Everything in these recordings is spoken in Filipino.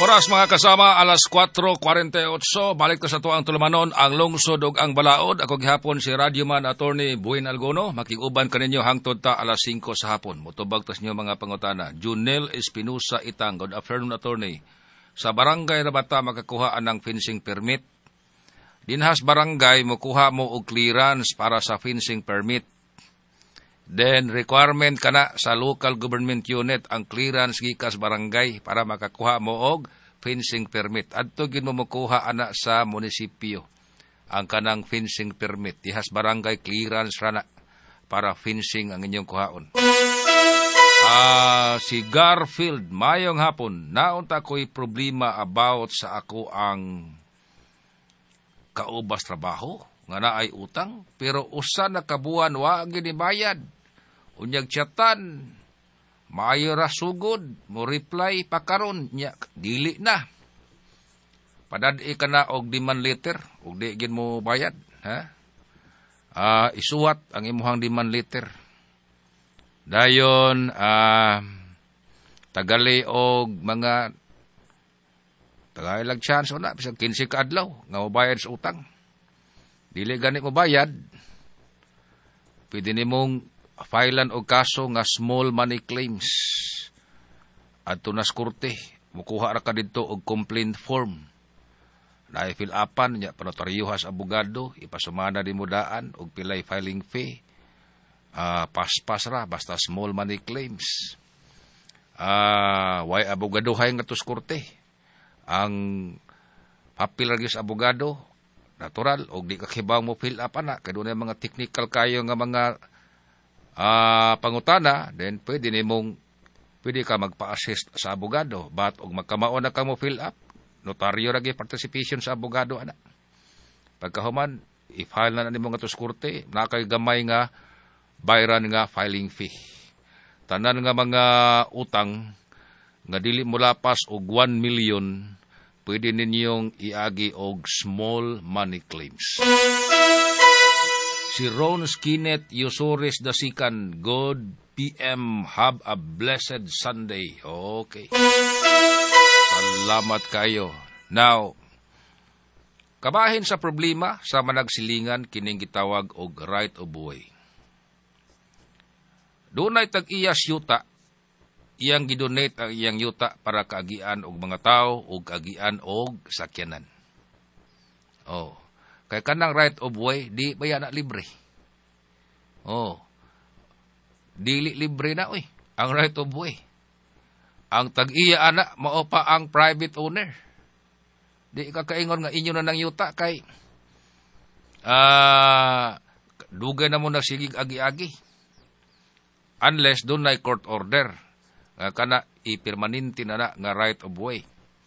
Oras mga kasama, alas 4:48. Balik ta sa tuang tulumanon ang lungsod ug ang balaod. Ako gihapon si Radyoman Attorney Buin Algono. Makiguban kaninyo hangtod ta alas 5 sa hapon. Mutubag tas nyo mga pangutana. Junel Espinosa Itang. Good afternoon, Attorney. Sa barangay na bata makakuhaan ng fencing permit. Dinhas barangay mukuha mo og clearance para sa fencing permit. Then, requirement kana sa local government unit ang clearance gikas barangay para makakuha mo og fencing permit. Adto gid mo makuha ana sa munisipyo ang kanang fencing permit. Dihas barangay clearance rana para fencing ang inyong kuhaon. Si Garfield, mayong hapon, naunta ko'y problema about sa ako ang kaubas trabaho nga naay utang, pero usa na kabuan wa ginibayad. Unyag chatan, maayo ra sugod, mo reply pa karon nya dili na. Padad-i ka na og demand letter, og di gid mo bayad, ha? Isuwat ang imuhang demand letter. Dayon tagali og mga tagay lag chance na bisag 15 ka adlaw nga mobayad sa utang. Dili gani mo bayad. Pwede nimong filean og kaso nga small money claims. Adto nas korte, mukuha ra ka didto og complaint form. Na-fill upan nya panotaryuhas abogado, ipasumana nimo daan og pilay filing fee. Paspas ra basta small money claims. Way abogado hay nga tus korte. Ang papel ra gyud abogado natural og di ka kibaw mo fill up ana kay dunay mga technical kayo nga mga pangutana, then pwede ka magpa-assist sa abogado. But, og magkamaon na ka mo fill up, notaryo lagi participation sa abogado, ana. Pagkahuman, i-file na nimo nga to sa korte, nakay gamay nga, bayran nga filing fee. Tanan nga mga utang, nga dili mo lapas og 1 million, pwede ninyong iagi og small money claims. Si Ron Skinet Yusores Dasikan, good PM, have a blessed Sunday. Okay. Salamat kayo. Now, kabahin sa problema sa managsilingan kining gitawag og right of way. Dunay tag-iyas yuta, iyang gidonate ang iyang yuta para kaagian og mga tao og kaagian og sakyanan. Oh. Kay kanang right of way, di ba yan na libre? Oh. Dili libre na, oy. Ang right of way. Ang tag-iya, ana, mao pa ang private owner. Di ka kaingon nga inyo na nang yuta kay dugay na mo na sigig agi-agi. Unless doon na court order. Kana i-permanente na nga right of way.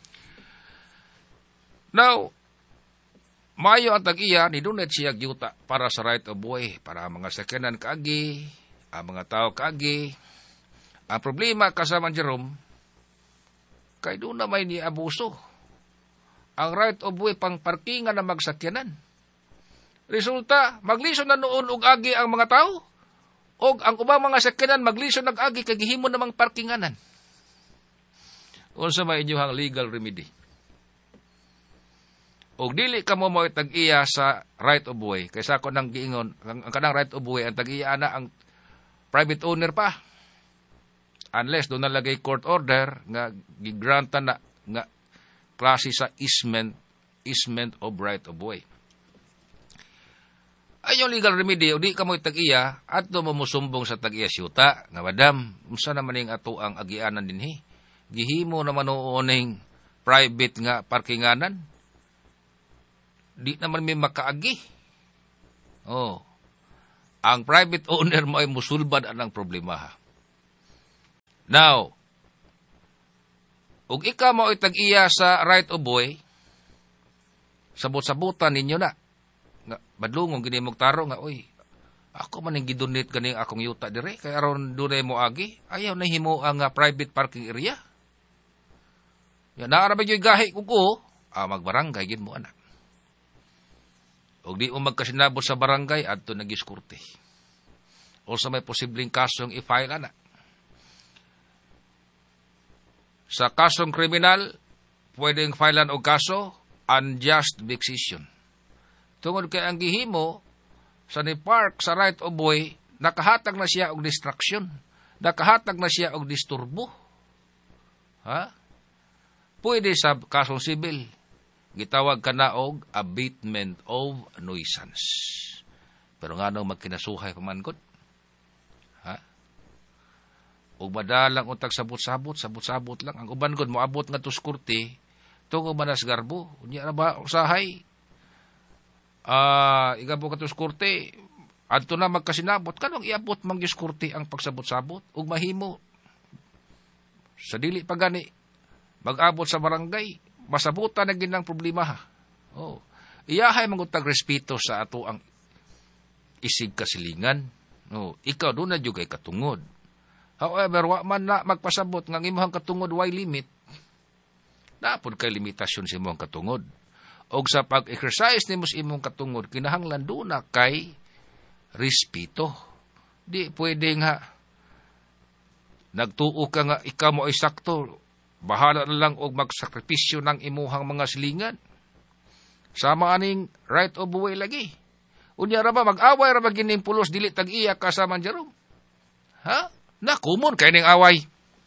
Now, mayo ang tag-iya, ni doon siya yuta para sa right of way, para ang mga sakyanan kaagi, ang mga tao kaagi. Ang problema kasama Jerome, kay doon na may niabuso. Ang right of way pang parkingan na magsakyanan. Resulta, magliso na noon og agi ang mga tao, og ang ubang mga sakyanan magliso nag-agi kay gihimo namang parkinganan. Unsa may inyong legal remedy? Og dili ka mo tag-iya sa right of way, kaysa ako nang giingon, ang kanang right of way, ang tag-iya na ang private owner pa. Unless doon nalagay court order, nga gigrantan na, nga klase sa easement of right of way. Ay yung legal remedy, o di ka mo tag-iya, at doon mo musumbong sa tag-iya siyuta, nga madam, unsa naman yung ato ang agianan din gihimo naman nooning private nga parkinganan, di naman may makaagi. Oh. Ang private owner mo ay musulbad anang problema. Now, ug ika mo ay tag-iya sa right of way, sabot-sabutan ninyo na. Nga, badlungong ginimog taro nga, oy, ako man ang gidonate ganing akong yuta dire, kaya aron dunay mo agi, ayaw na himo ang private parking area. Yan, naarabay yung gahi ko, magbarangay, gin mo anak. O di mo magkasinabot sa barangay, adto nag-iskurte. O sa may posibleng kasong i-file na. Sa kasong kriminal, pwedeng filean og kaso, unjust vexation. Tungod kay ang gihimo sa ni Park sa right of way, nakahatag na siya og distraction. Nakahatag na siya og disturbo. Ha? Pwede sa kasong sibil. Gitawag ka na og abatement of nuisance. Pero nga nung magkinasuhay pamangkot. Ha? Og madalang untag sabot-sabot lang. Ang uban gud moabot nga tus kurti, tungo manas garbo. Unya na ba usahay? Igabo ka tus kurti, adto na magkasinabot, kanong iabot mangyus kurti ang pagsabot-sabot, ug mahimo. Sa dili pa gani, mag-abot sa barangay, masabutan na ginang problema ha. Oh. Iyahay mangutag respeto sa ato ang isig kasilingan. Oh. Ikaw doon na jugay katungod. However, wa man na magpasabot ng imuhang katungod why limit. Napod kay limitasyon sa imuhang katungod. O sa pag-exercise ni mus imong katungod, kinahanglan doon na kay respeto. Di pwede nga nagtuo ka nga ikaw mo ay sakto. Bahala na lang og magsakripisyo ng imuhang mga silingan. Sama aning right of way lagi. Unya ra ba mag-away ra ba gining pulos dili tag-iya kasama Jerome? Ha? Na kumon kay ning away.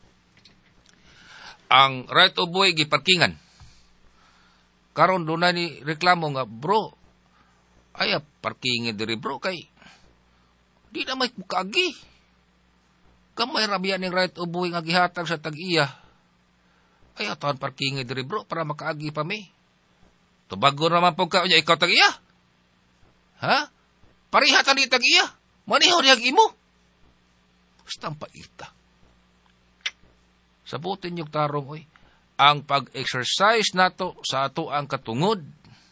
Ang right of way giparkingan. Karon do na ni reklamo nga, bro, ay parkingin diri bro kay di na may kaagi. Kamay rabiya ning right of way nga gihatag sa tag-iya. Ay aton parkingin diri bro para makaagi pa mi. Tubago naman po ka, ikaw tag-iya. Ha? Parihatan di tag-iya. Maniho di imo. Basta ang paita. Sabutin yung tarong, oy. Ang pag-exercise nato sa ato ang katungod,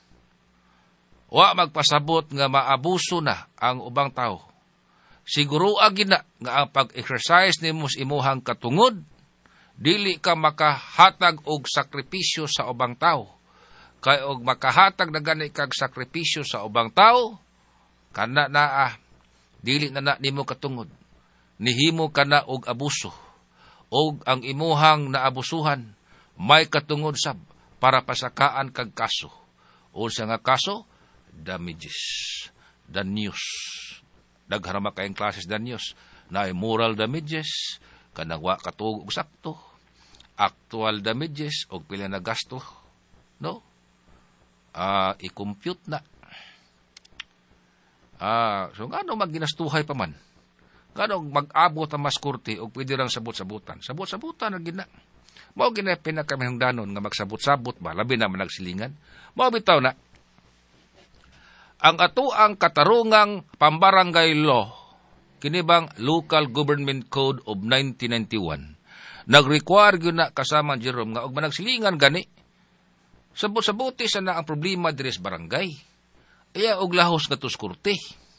wa magpasabot nga maabuso na ang ubang tao. Siguro agin na nga ang pag-exercise ni mus imuhang katungod, dili ka makahatag og sakripisyo sa ubang tao. Kay og makahatag na gani kag sakripisyo sa ubang tao, kana na dili na nimo katungod. Nihimo kana og abuso. Og ang imuhang naabusuhan, may katungod sab para pasakaan kag kaso. Unsa nga kaso? Damages. Danyos. Dagharama kayong klases danyos. Na moral damages, kanang wa katug og sakto. Actual damages, og pila na gasto. No? I-compute na. So nga no magginastuhay pa man. Nga mag-abot ang mas kurti o pwede lang sabot-sabutan. Sabot-sabutan na gina. Mao gina pinakaminungdanon nga magsabot-sabot ba, labi na managsilingan. Mao bitaw na. Ang ato ang katarungang pambarangay law, kinibang Local Government Code of 1991, nag-require yun na kasama Jerome nga og managsilingan gani. Sabot-sabuti sana ang problema diri sa barangay. Iya og lahos nga tus kurti.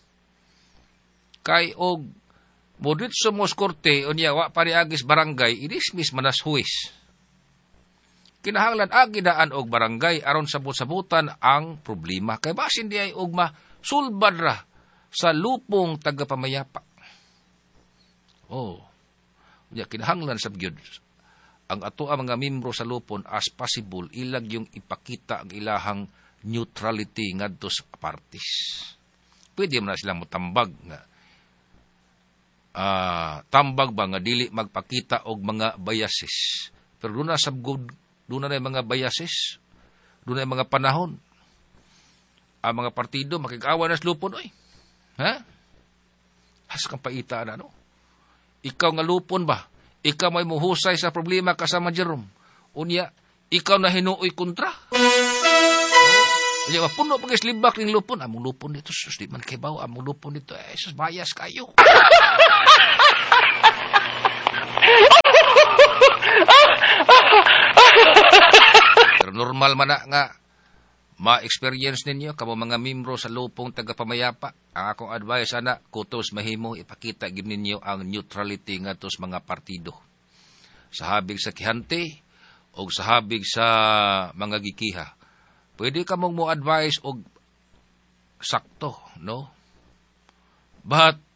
Kay og modit sa mos korte, unya wa pariagis barangay, idismiss manas huwis. Kinahanglan agidaan og barangay aron sabot-sabutan ang problema. Kay basin di ay ugma sulbad ra sa lupong tagapamayapa. Unya kinahanglan sab gyud ang ato ang mga membro sa lupon as possible ilag yung ipakita ang ilahang neutrality ngadto sa parties. Pwede man silang motambag nga tambag ba nga dili magpakita og mga biases. Pero doon na sabgod, doon na mga biases, doon na mga panahon. Ang mga partido, makikawa na sa lupon, oy. Ha? Has kang paita na, no? Ikaw nga lupon ba? Ikaw may muhusay sa problema kasama Jerome. Unya, ikaw na hinuoy kontra. Unya, puno pagkis libak ng lupon. Among lupon dito, sus, di man kibaw. Among lupon dito, sus, bias kayo. Pero normal man na nga ma-experience ninyo kamo mga membro sa lupong tagapamayapa. Ang akong advice ana kutos mahimo ipakita gid ninyo ang neutrality ngadto sa mga partido. Sa habig sa kihante o sa habig sa mga gikiha. Pwede ka mong mo advise og sakto, no? But